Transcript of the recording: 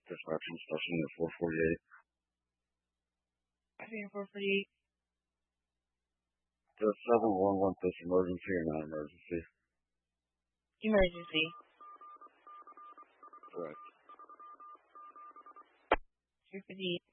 Dispatching station is 448. I think 448. The 711 this emergency or non-emergency? Emergency. Correct. 358.